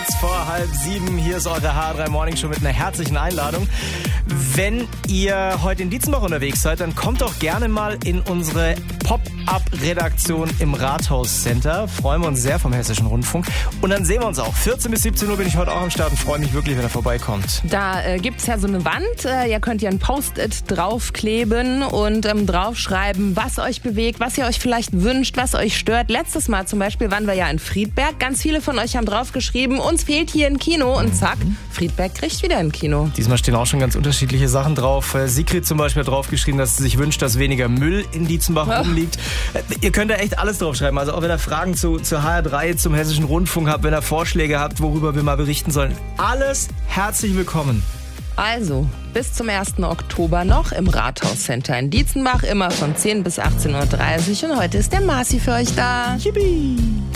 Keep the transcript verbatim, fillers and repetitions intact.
kurz vor halb sieben. Hier ist eure H drei Morning Show mit einer herzlichen Einladung. Wenn ihr heute in Dietzenbach unterwegs seid, dann kommt doch gerne mal in unsere Pop-Up-Redaktion im Rathaus Center. Freuen wir uns sehr vom Hessischen Rundfunk. Und dann sehen wir uns auch. vierzehn bis siebzehn Uhr bin ich heute auch am Start und freue mich wirklich, wenn er vorbeikommt. Da äh, gibt es ja so eine Wand. Äh, ihr könnt ja ein Post-it draufkleben und ähm, draufschreiben, was euch bewegt, was ihr euch vielleicht wünscht, was euch stört. Letztes Mal zum Beispiel waren wir ja in Friedberg. Ganz viele von euch haben draufgeschrieben, uns fehlt hier ein Kino. Und zack, Friedberg kriegt wieder ein Kino. Diesmal stehen auch schon ganz unterschiedliche Sachen drauf. Äh, Sigrid zum Beispiel hat draufgeschrieben, dass sie sich wünscht, dass weniger Müll in Dietzenbach Ja. rumliegt. Äh, ihr könnt da echt alles draufschreiben. Also auch wenn ihr Fragen zu, zu H R drei, zum Hessischen Rundfunk habt, wenn ihr Vorschläge habt, worüber wir mal berichten sollen. Alles herzlich willkommen. Also, bis zum ersten Oktober noch im Rathaus Center in Dietzenbach, immer von zehn bis achtzehn Uhr dreißig. Und heute ist der Marci für euch da. Yippie!